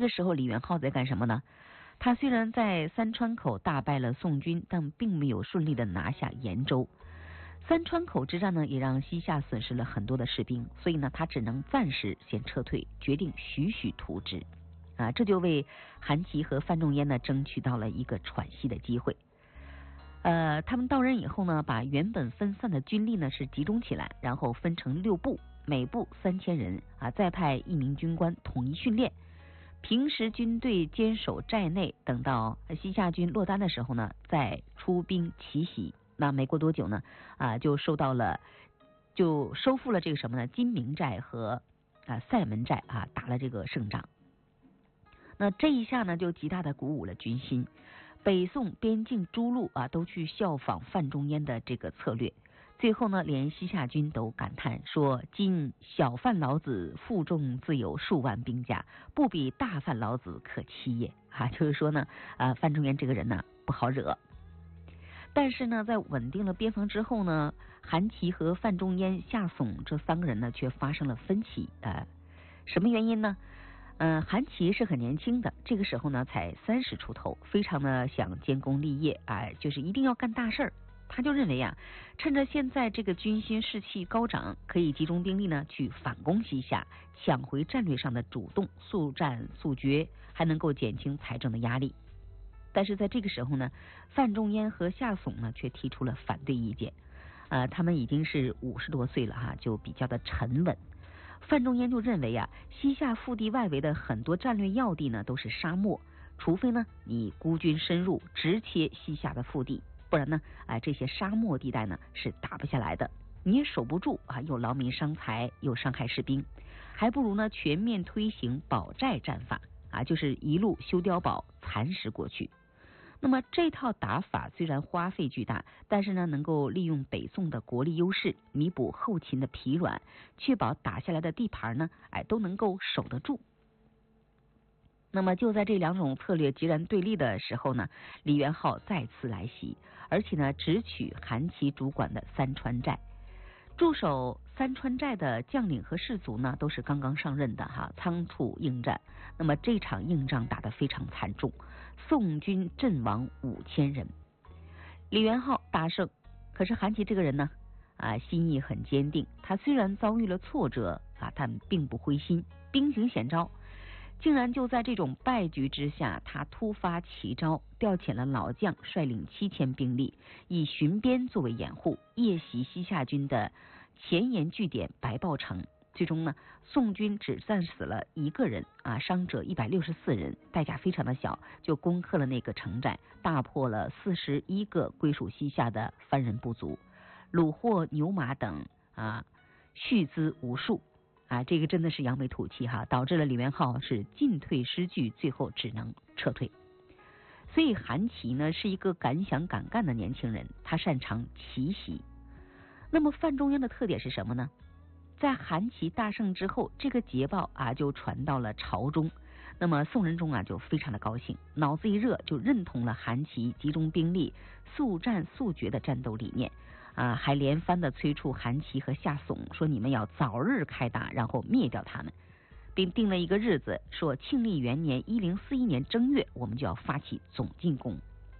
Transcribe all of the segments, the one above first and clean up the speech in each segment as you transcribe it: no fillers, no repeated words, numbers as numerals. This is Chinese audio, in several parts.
个时候李元昊在干什么呢？他虽然在三川口大败了宋军，但并没有顺利的拿下延州。三川口之战呢，也让西夏损失了很多的士兵，所以呢，他只能暂时先撤退，决定徐徐图之。这就为韩琦和范仲淹呢争取到了一个喘息的机会。他们到任以后呢，把原本分散的军力呢是集中起来，然后分成6部，每部3000人再派1名军官统一训练。平时军队坚守寨内，等到西夏军落单的时候呢，再出兵奇袭。那没过多久呢，就收复了这个什么呢？金明寨和塞门寨打了这个胜仗。那这一下呢，就极大的鼓舞了军心。北宋边境诸路都去效仿范仲淹的这个策略。最后呢，连西夏军都感叹说：“今小范老子腹中自有数万兵甲，不比大范老子可欺也。”就是说呢，范仲淹这个人呢不好惹。但是呢，在稳定了边防之后呢，韩琦和范仲淹、夏竦这3个人呢却发生了分歧。什么原因呢？韩琦是很年轻的，这个时候呢才30出头，非常的想建功立业就是一定要干大事儿。他就认为趁着现在这个军心士气高涨，可以集中兵力呢去反攻西夏，抢回战略上的主动，速战速决，还能够减轻财政的压力。但是在这个时候呢，范仲淹和夏竦呢却提出了反对意见。他们已经是50多岁了就比较的沉稳。范仲淹就认为西夏腹地外围的很多战略要地呢都是沙漠，除非呢你孤军深入，直切西夏的腹地，不然呢这些沙漠地带呢是打不下来的，你也守不住又劳民伤财，又伤害士兵，还不如呢全面推行保寨战法就是一路修碉堡，蚕食过去。那么这套打法虽然花费巨大，但是呢能够利用北宋的国力优势，弥补后秦的疲软，确保打下来的地盘呢都能够守得住。那么就在这2种策略截然对立的时候呢，李元昊再次来袭，而且呢直取韩琦主管的三川寨。驻守三川寨的将领和士卒呢都是刚刚上任的仓促应战。那么这场硬仗打得非常惨重，宋军阵亡5000人。李元昊大胜，可是韩琦这个人呢心意很坚定，他虽然遭遇了挫折但并不灰心，兵行险招。竟然就在这种败局之下，他突发奇招，调遣了老将率领7000兵力，以巡边作为掩护，夜袭西夏军的前沿据点白豹城。最终呢，宋军只战死了1个人伤者164人，代价非常的小，就攻克了那个城寨，大破了41个归属西夏的番人部族，虏获牛马等蓄资无数。这个真的是扬眉吐气导致了李元昊是进退失据，最后只能撤退。所以韩琦呢是一个敢想敢干的年轻人，他擅长奇袭。那么范仲淹的特点是什么呢？在韩琦大胜之后，这个捷报就传到了朝中。那么宋仁宗就非常的高兴，脑子一热就认同了韩琦集中兵力、速战速决的战斗理念还连番的催促韩琦和夏竦说：“你们要早日开打，然后灭掉他们。”并定了一个日子，说庆历元年1041年正月，我们就要发起总进攻。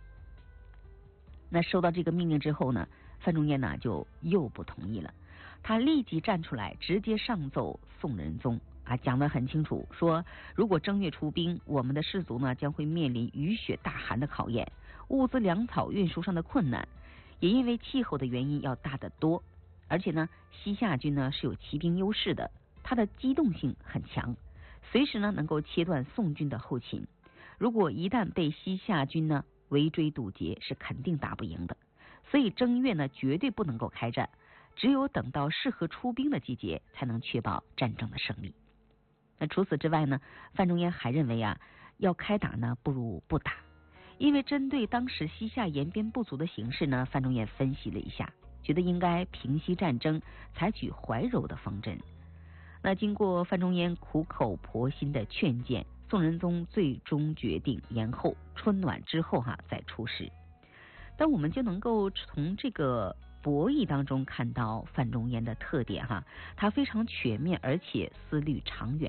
那收到这个命令之后呢，范仲淹就又不同意了，他立即站出来，直接上奏宋仁宗讲得很清楚，说如果正月出兵，我们的士卒呢将会面临雨雪大寒的考验，物资粮草运输上的困难，也因为气候的原因要大得多。而且呢，西夏军呢是有骑兵优势的，它的机动性很强，随时呢能够切断宋军的后勤。如果一旦被西夏军呢围追堵截，是肯定打不赢的。所以正月呢绝对不能够开战，只有等到适合出兵的季节，才能确保战争的胜利。那除此之外呢，范仲淹还认为要开打呢不如不打。因为针对当时西夏延边不足的形势呢，范仲淹分析了一下，觉得应该平息战争，采取怀柔的方针。那经过范仲淹苦口婆心的劝谏，宋仁宗最终决定延后，春暖之后再出使。但我们就能够从这个博弈当中看到范仲淹的特点他非常全面，而且思虑长远。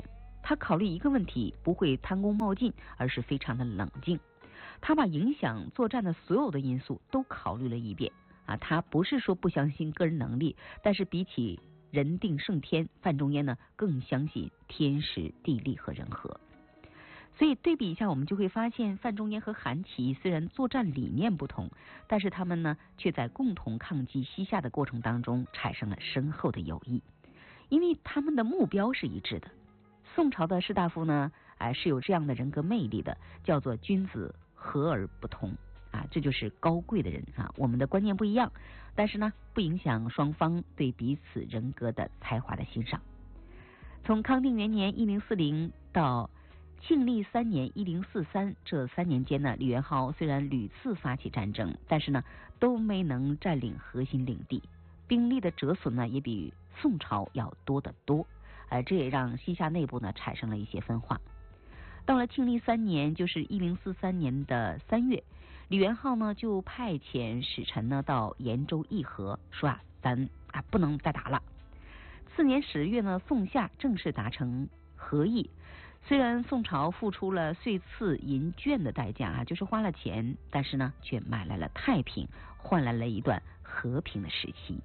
他考虑一个问题，不会贪功冒进，而是非常的冷静。他把影响作战的所有的因素都考虑了一遍啊。他不是说不相信个人能力，但是比起人定胜天，范仲淹呢更相信天时地利和人和。所以对比一下，我们就会发现，范仲淹和韩琦虽然作战理念不同，但是他们呢却在共同抗击西夏的过程当中产生了深厚的友谊，因为他们的目标是一致的。宋朝的士大夫呢，是有这样的人格魅力的，叫做君子和而不同啊，这就是高贵的人啊。我们的观念不一样，但是呢，不影响双方对彼此人格的才华的欣赏。从康定元年1040到庆历3年1043这3年间呢，李元昊虽然屡次发起战争，但是呢都没能占领核心领地，兵力的折损呢也比宋朝要多得多，这也让西夏内部呢产生了一些分化。到了庆历3年，就是1043年的3月，李元昊呢就派遣使臣呢到延州议和，说咱不能再打了。次年10月呢，宋夏正式达成和议。虽然宋朝付出了岁赐银绢的代价就是花了钱，但是呢，却买来了太平，换来了一段和平的时期。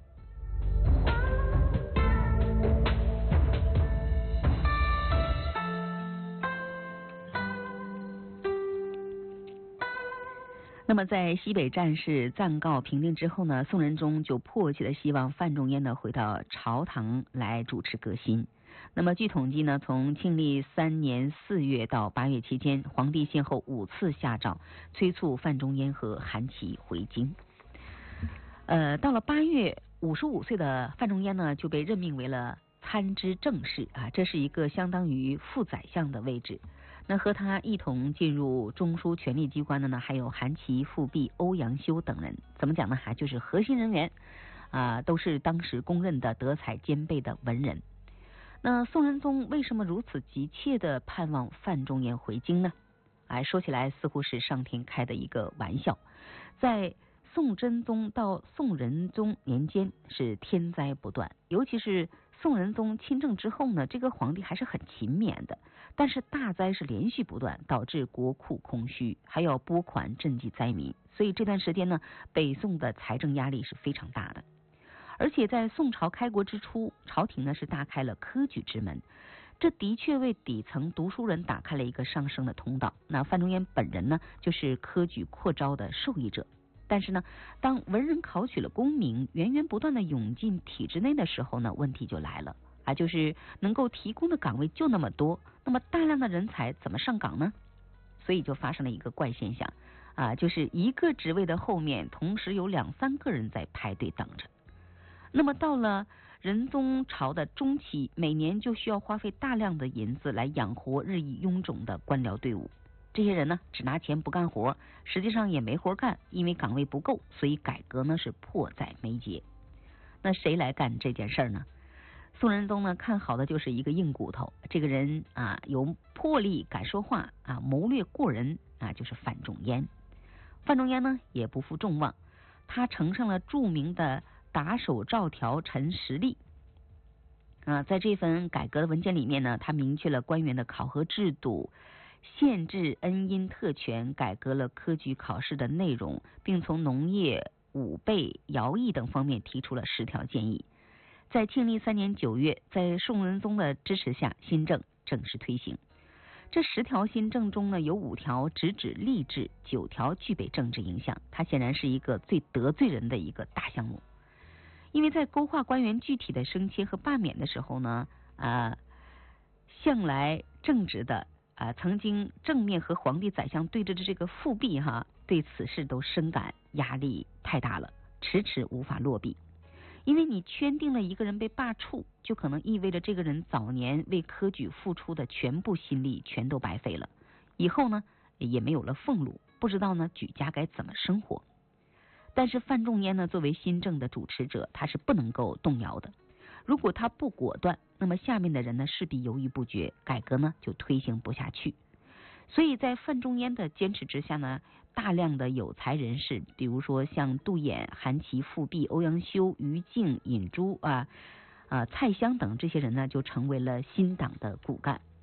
那么在西北战事暂告平定之后呢，宋仁宗就迫切的希望范仲淹呢回到朝堂来主持革新。那么据统计呢，从庆历3年4月到8月期间，皇帝先后5次下诏催促范仲淹和韩琦回京。到了8月，55岁的范仲淹呢就被任命为了参知政事啊，这是一个相当于副宰相的位置。那和他一同进入中枢权力机关的呢，还有韩琦、富弼、欧阳修等人。怎么讲呢？就是核心人员都是当时公认的德才兼备的文人。那宋仁宗为什么如此急切的盼望范仲淹回京呢？说起来似乎是上天开的一个玩笑。在宋真宗到宋仁宗年间是天灾不断，尤其是宋仁宗亲政之后呢，这个皇帝还是很勤勉的，但是大灾是连续不断，导致国库空虚，还要拨款赈济灾民，所以这段时间呢，北宋的财政压力是非常大的。而且在宋朝开国之初，朝廷呢是大开了科举之门，这的确为底层读书人打开了一个上升的通道。那范仲淹本人呢，就是科举扩招的受益者。但是呢，当文人考取了功名，源源不断的涌进体制内的时候呢，问题就来了就是能够提供的岗位就那么多，那么大量的人才怎么上岗呢？所以就发生了一个怪现象就是一个职位的后面同时有2、3个人在排队等着。那么到了仁宗朝的中期，每年就需要花费大量的银子来养活日益臃肿的官僚队伍。这些人呢，只拿钱不干活，实际上也没活干，因为岗位不够，所以改革呢是迫在眉睫。那谁来干这件事呢？宋仁宗呢看好的就是一个硬骨头，这个人有魄力，敢说话谋略过人就是范仲淹。范仲淹呢也不负众望，他呈上了著名的打手诏条陈实例在这份改革的文件里面呢，他明确了官员的考核制度，限制恩荫特权，改革了科举考试的内容，并从农业、武备、徭役等方面提出了10条建议。在庆历3年9月，在宋仁宗的支持下，新政正式推行。这10条新政中呢，有5条直指吏治，9条具备政治影响。它显然是一个最得罪人的一个大项目。因为在勾画官员具体的升迁和罢免的时候呢，向来正直的曾经正面和皇帝宰相对峙的这个富弼对此事都深感压力太大了，迟迟无法落笔。因为你圈定了一个人被罢黜，就可能意味着这个人早年为科举付出的全部心力全都白费了，以后呢也没有了俸禄，不知道呢举家该怎么生活。但是范仲淹呢，作为新政的主持者，他是不能够动摇的。如果他不果断，那么下面的人呢势必犹豫不决，改革呢就推行不下去。所以在范仲淹的坚持之下呢，大量的有才人士，比如说像杜衍、韩琦、富弼、欧阳修、于禁、尹洙蔡襄等这些人呢，就成为了新党的骨干。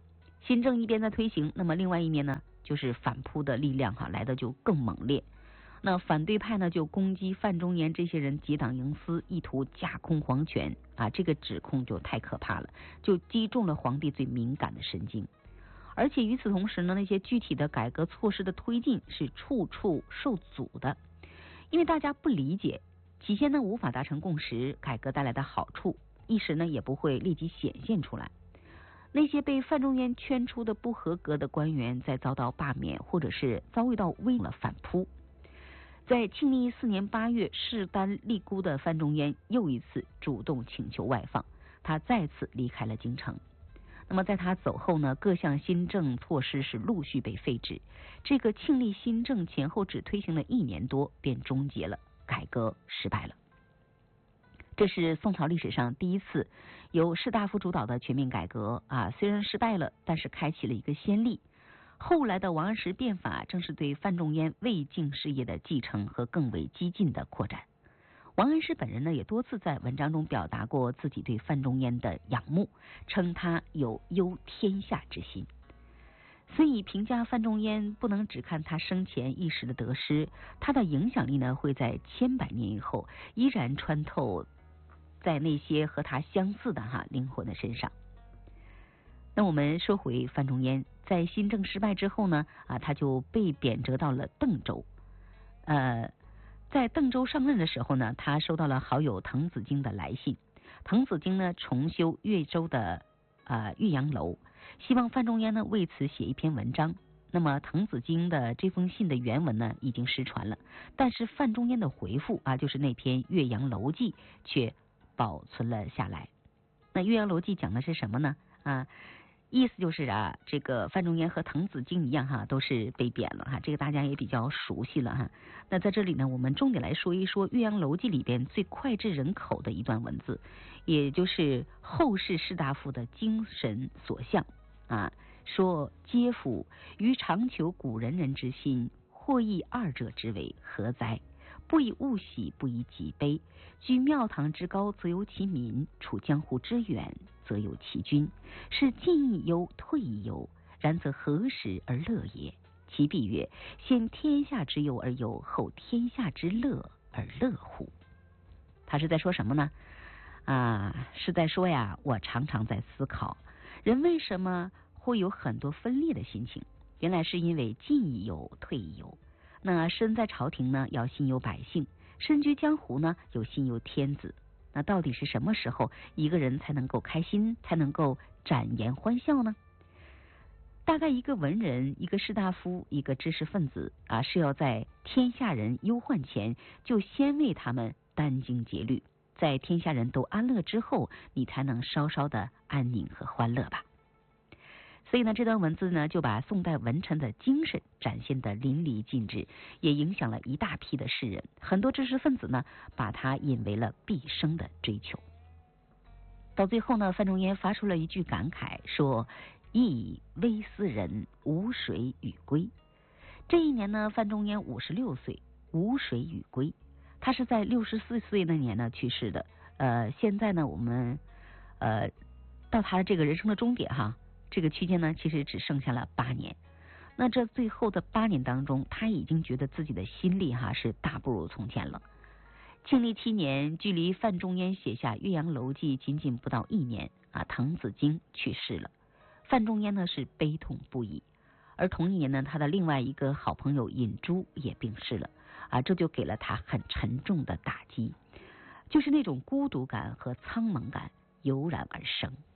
新政一边在推行，那么另外一面呢，就是反扑的力量来的就更猛烈。那反对派呢就攻击范仲淹这些人结党营私，意图架空皇权这个指控就太可怕了，就击中了皇帝最敏感的神经。而且与此同时呢，那些具体的改革措施的推进是处处受阻的，因为大家不理解，起先呢无法达成共识，改革带来的好处一时呢也不会立即显现出来。那些被范仲淹圈出的不合格的官员在遭到罢免或者是遭遇到危了反扑。在庆历4年8月势单力孤的范仲淹又一次主动请求外放，他再次离开了京城。那么在他走后呢，各项新政措施是陆续被废止，这个庆历新政前后只推行了1年多便终结了，改革失败了。这是宋朝历史上第一次由士大夫主导的全面改革虽然失败了，但是开启了一个先例。后来的王安石变法正是对范仲淹魏晋事业的继承和更为激进的扩展。王安石本人呢也多次在文章中表达过自己对范仲淹的仰慕，称他有忧天下之心。所以评价范仲淹不能只看他生前一时的得失，他的影响力呢会在千百年以后依然穿透在那些和他相似的灵魂的身上。那我们说回范仲淹，在新政失败之后呢他就被贬谪到了邓州。在邓州上任的时候呢，他收到了好友滕子京的来信。滕子京呢重修岳州的岳阳楼，希望范仲淹呢为此写一篇文章。那么滕子京的这封信的原文呢已经失传了，但是范仲淹的回复就是那篇《岳阳楼记》却保存了下来。那《岳阳楼记》讲的是什么呢？意思就是这个范仲淹和滕子京一样都是被贬了这个大家也比较熟悉了那在这里呢，我们重点来说一说《岳阳楼记》里边最脍炙人口的一段文字，也就是后世士大夫的精神所向说嗟夫于常求古人之心，或异二者之为何哉？不以物喜，不以己悲。居庙堂之高，则有其民；处江湖之远，则有其君。是进亦忧，退亦忧。然则何时而乐也？其必曰：先天下之忧而忧，后天下之乐而乐乎？他是在说什么呢？是在说我常常在思考，人为什么会有很多分裂的心情？原来是因为进亦忧，退亦忧。那身在朝廷呢，要心有百姓；身居江湖呢，有心有天子。那到底是什么时候一个人才能够开心，才能够展颜欢笑呢？大概一个文人，一个士大夫，一个知识分子是要在天下人忧患前，就先为他们殚精竭虑，在天下人都安乐之后，你才能稍稍的安宁和欢乐吧。所以呢，这段文字呢，就把宋代文臣的精神展现得淋漓尽致，也影响了一大批的士人。很多知识分子呢，把它引为了毕生的追求。到最后呢，范仲淹发出了一句感慨，说：“亦微斯人，无水与归。”这一年呢，范仲淹56岁，无水与归。他是在64岁那年呢去世的。现在呢，我们到他这个人生的终点这个区间呢，其实只剩下了8年。那这最后的8年当中，他已经觉得自己的心力是大不如从前了。庆历7年，距离范仲淹写下《岳阳楼记》仅仅不到1年滕子京去世了。范仲淹呢是悲痛不已，而同一年呢，他的另外一个好朋友尹洙也病逝了这就给了他很沉重的打击，就是那种孤独感和苍茫感油然而生。